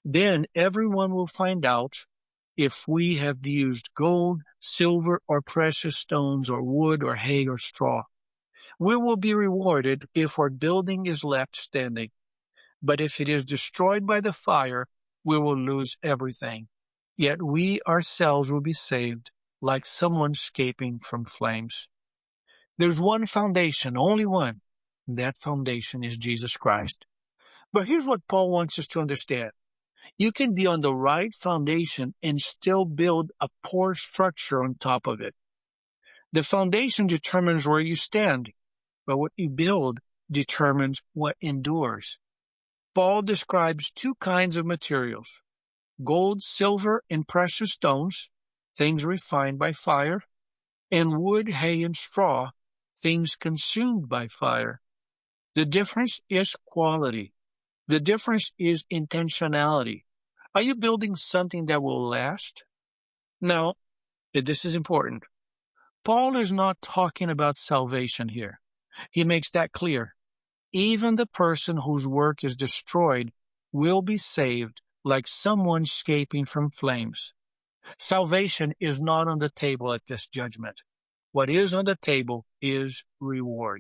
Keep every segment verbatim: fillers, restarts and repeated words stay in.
Then everyone will find out if we have used gold, silver, or precious stones, or wood, or hay, or straw. We will be rewarded if our building is left standing. But if it is destroyed by the fire, we will lose everything. Yet we ourselves will be saved, like someone escaping from flames. There's one foundation, only one. And that foundation is Jesus Christ. But here's what Paul wants us to understand. You can be on the right foundation and still build a poor structure on top of it. The foundation determines where you stand, but what you build determines what endures. Paul describes two kinds of materials: gold, silver, and precious stones, things refined by fire, and wood, hay, and straw, things consumed by fire. The difference is quality. The difference is intentionality. Are you building something that will last? Now, this is important. Paul is not talking about salvation here. He makes that clear. Even the person whose work is destroyed will be saved, like someone escaping from flames. Salvation is not on the table at this judgment. What is on the table is reward.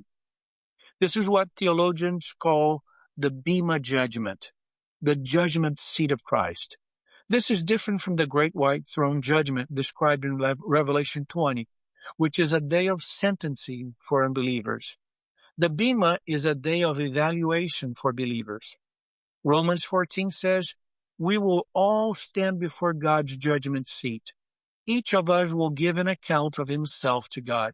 This is what theologians call the Bema judgment, the judgment seat of Christ. This is different from the great white throne judgment described in Revelation twenty, which is a day of sentencing for unbelievers. The Bema is a day of evaluation for believers. Romans fourteen says, we will all stand before God's judgment seat. Each of us will give an account of himself to God.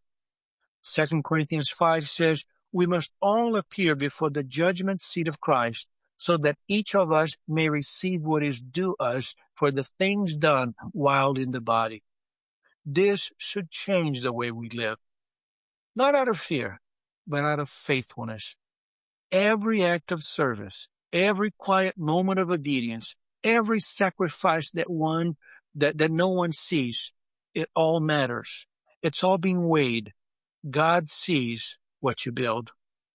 Second Corinthians five says, we must all appear before the judgment seat of Christ, so that each of us may receive what is due us for the things done while in the body. This should change the way we live, not out of fear, but out of faithfulness. Every act of service, every quiet moment of obedience, every sacrifice that one that, that no one sees, it all matters. It's all being weighed. God sees what you build.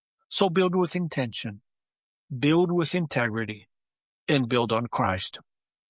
So build with intention, build with integrity, and build on Christ.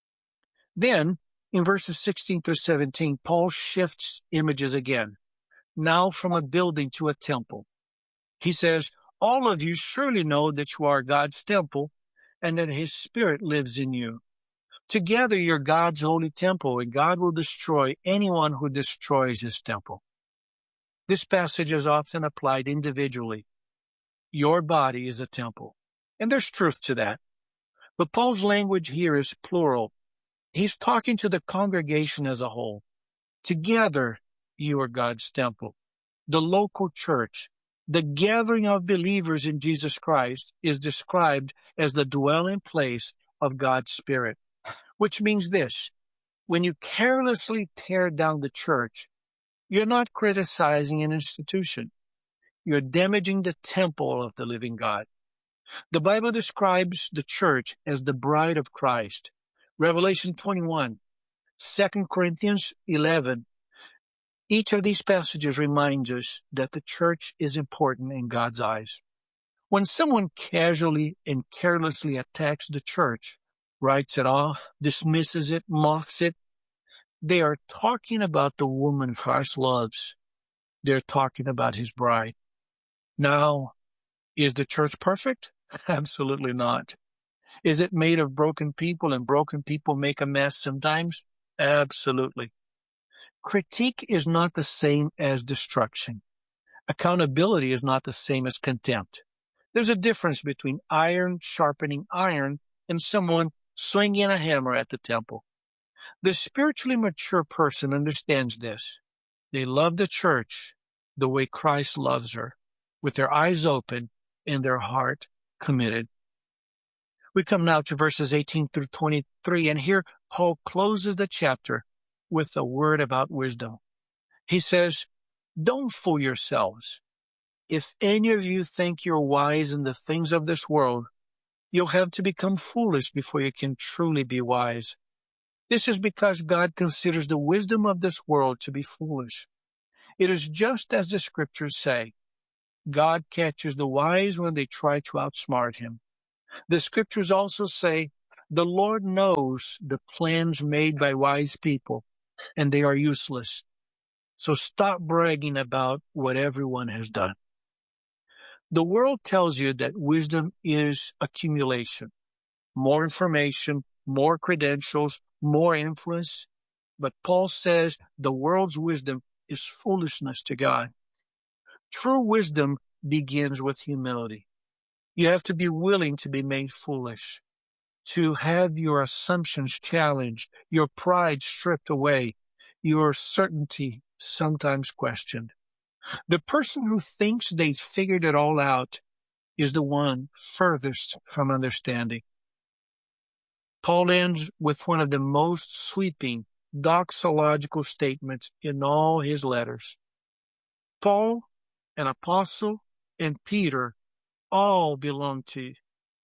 Then, in verses sixteen through seventeen, Paul shifts images again, now from a building to a temple. He says, all of you surely know that you are God's temple and that his Spirit lives in you. Together you're God's holy temple, and God will destroy anyone who destroys his temple. This passage is often applied individually. Your body is a temple, and there's truth to that. But Paul's language here is plural. He's talking to the congregation as a whole. Together, you are God's temple. The local church, the gathering of believers in Jesus Christ, is described as the dwelling place of God's Spirit, which means this: when you carelessly tear down the church, you're not criticizing an institution. You're damaging the temple of the living God. The Bible describes the church as the bride of Christ. Revelation twenty-one, Second Corinthians eleven. Each of these passages reminds us that the church is important in God's eyes. When someone casually and carelessly attacks the church, writes it off, dismisses it, mocks it, they are talking about the woman Christ loves. They're talking about his bride. Now, is the church perfect? Absolutely not. Is it made of broken people, and broken people make a mess sometimes? Absolutely. Critique is not the same as destruction. Accountability is not the same as contempt. There's a difference between iron sharpening iron and someone swinging a hammer at the temple. The spiritually mature person understands this. They love the church the way Christ loves her, with their eyes open and their heart committed. We come now to verses eighteen through twenty-three, and here Paul closes the chapter with a word about wisdom. He says, don't fool yourselves. If any of you think you're wise in the things of this world, you'll have to become foolish before you can truly be wise. This is because God considers the wisdom of this world to be foolish. It is just as the scriptures say. God catches the wise when they try to outsmart him. The scriptures also say The Lord knows the plans made by wise people, and they are useless. So stop bragging about what everyone has done. The world tells you that wisdom is accumulation, more information, more credentials, more influence. But Paul says the world's wisdom is foolishness to God. True wisdom begins with humility. You have to be willing to be made foolish, to have your assumptions challenged, your pride stripped away, your certainty sometimes questioned. The person who thinks they've figured it all out is the one furthest from understanding. Paul ends with one of the most sweeping doxological statements in all his letters. Paul, an apostle, and Peter all belong to you.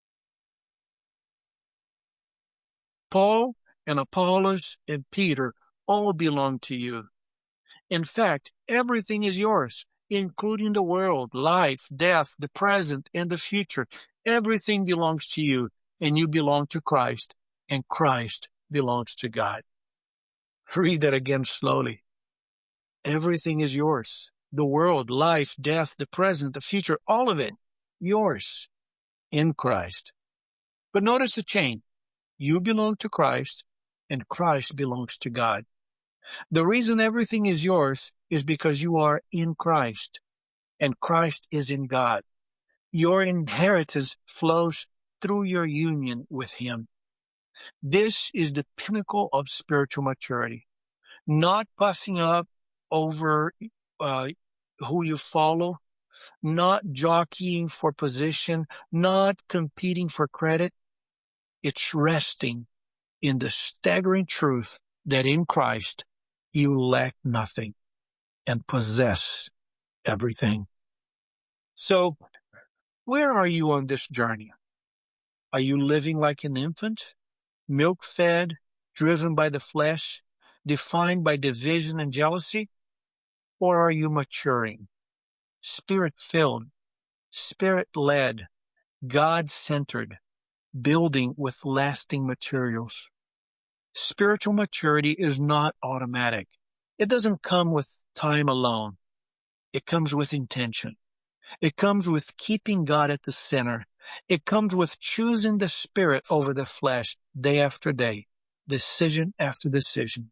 Paul and Apollos and Peter all belong to you. In fact, everything is yours, including the world, life, death, the present, and the future. Everything belongs to you, and you belong to Christ, and Christ belongs to God. Read that again slowly. Everything is yours. The world, life, death, the present, the future, all of it, yours in Christ. But notice the chain. You belong to Christ, and Christ belongs to God. The reason everything is yours is because you are in Christ, and Christ is in God. Your inheritance flows through your union with Him. This is the pinnacle of spiritual maturity. Not puffing up over uh, who you follow, not jockeying for position, not competing for credit. It's resting in the staggering truth that in Christ you lack nothing and possess everything. So, where are you on this journey? Are you living like an infant, milk-fed, driven by the flesh, defined by division and jealousy? Or are you maturing, spirit-filled, spirit-led, God-centered, building with lasting materials? Spiritual maturity is not automatic. It doesn't come with time alone. It comes with intention. It comes with keeping God at the center. It comes with choosing the Spirit over the flesh day after day, decision after decision.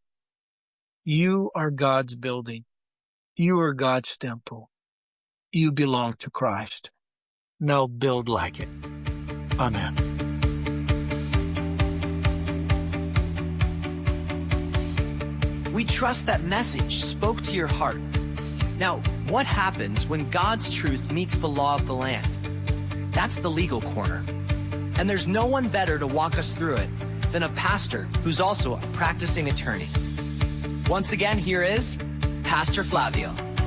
You are God's building. You are God's temple. You belong to Christ. Now build like it. Amen. We trust that message spoke to your heart. Now, what happens when God's truth meets the law of the land? That's the Legal Corner. And there's no one better to walk us through it than a pastor who's also a practicing attorney. Once again, here is Pastor Flavio.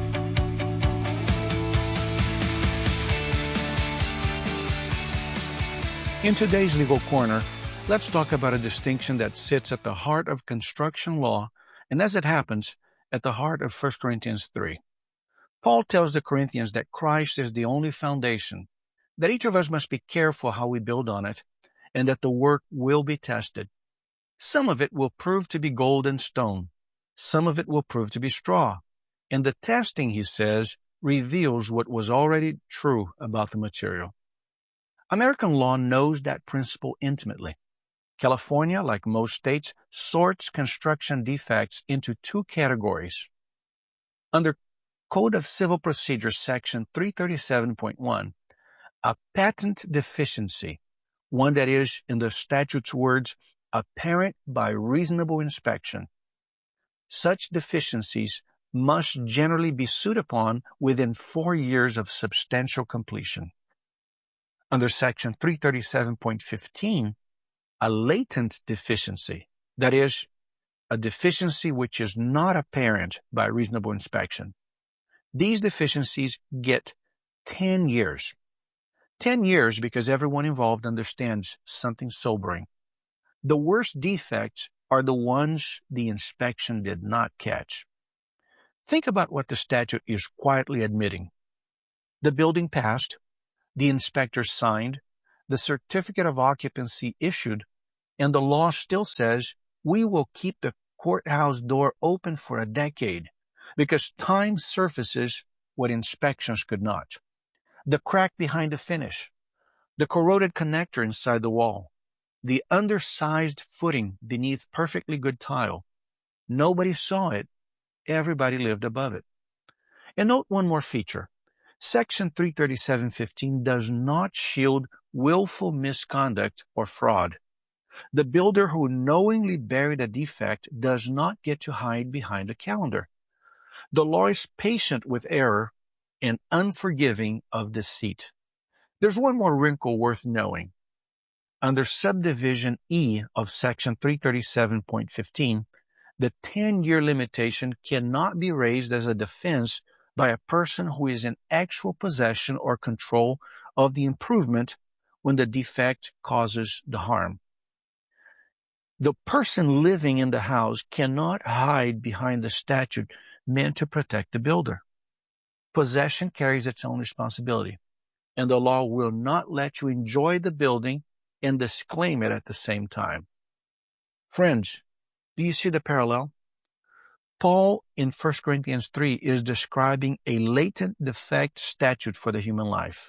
In today's Legal Corner, let's talk about a distinction that sits at the heart of construction law, and as it happens, at the heart of First Corinthians three. Paul tells the Corinthians that Christ is the only foundation, that each of us must be careful how we build on it, and that the work will be tested. Some of it will prove to be gold and stone. Some of it will prove to be straw. And the testing, he says, reveals what was already true about the material. American law knows that principle intimately. California, like most states, sorts construction defects into two categories. Under Code of Civil Procedure, Section three thirty-seven point one, a patent deficiency, one that is, in the statute's words, apparent by reasonable inspection. Such deficiencies must generally be sued upon within four years of substantial completion. Under Section three thirty-seven point fifteen, a latent deficiency, that is, a deficiency which is not apparent by reasonable inspection. These deficiencies get ten years. ten years because everyone involved understands something sobering. The worst defects are the ones the inspection did not catch. Think about what the statute is quietly admitting. The building passed, the inspector signed, the certificate of occupancy issued, And the law still says we will keep the courthouse door open for a decade because time surfaces what inspections could not. The crack behind the finish, the corroded connector inside the wall, the undersized footing beneath perfectly good tile. Nobody saw it. Everybody lived above it. And note one more feature. Section three thirty-seven fifteen does not shield willful misconduct or fraud. The builder who knowingly buried a defect does not get to hide behind a calendar. The law is patient with error and unforgiving of deceit. There's one more wrinkle worth knowing. Under subdivision E of section three thirty-seven point fifteen, the ten-year limitation cannot be raised as a defense by a person who is in actual possession or control of the improvement when the defect causes the harm. The person living in the house cannot hide behind the statute meant to protect the builder. Possession carries its own responsibility, and the law will not let you enjoy the building and disclaim it at the same time. Friends, do you see the parallel? Paul in First Corinthians three is describing a latent defect statute for the human life.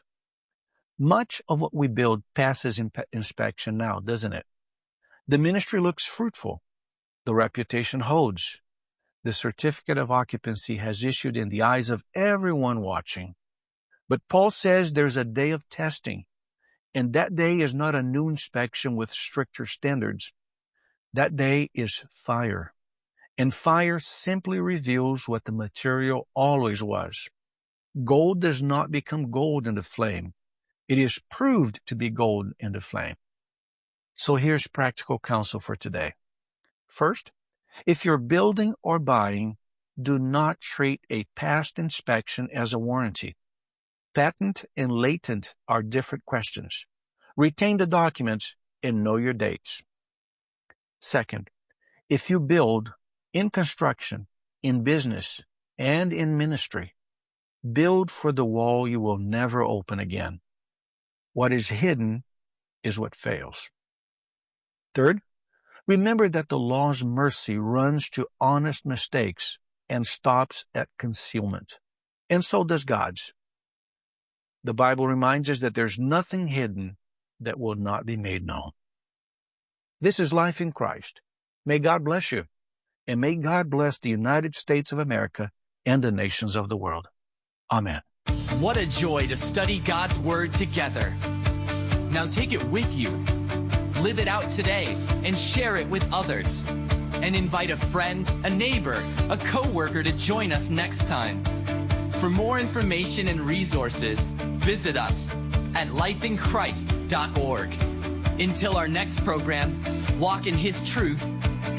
Much of what we build passes in inspection now, doesn't it? The ministry looks fruitful. The reputation holds. The certificate of occupancy has issued in the eyes of everyone watching. But Paul says there's a day of testing, and that day is not a new inspection with stricter standards. That day is fire. And fire simply reveals what the material always was. Gold does not become gold in the flame. It is proved to be gold in the flame. So here's practical counsel for today. First, if you're building or buying, do not treat a past inspection as a warranty. Patent and latent are different questions. Retain the documents and know your dates. Second, if you build in construction, in business, and in ministry, build for the wall you will never open again. What is hidden is what fails. Third, remember that the law's mercy runs to honest mistakes and stops at concealment. And so does God's. The Bible reminds us that there's nothing hidden that will not be made known. This is Life in Christ. May God bless you. And may God bless the United States of America and the nations of the world. Amen. What a joy to study God's Word together. Now take it with you. Live it out today and share it with others. And invite a friend, a neighbor, a coworker to join us next time. For more information and resources, visit us at life in christ dot org. Until our next program, walk in His truth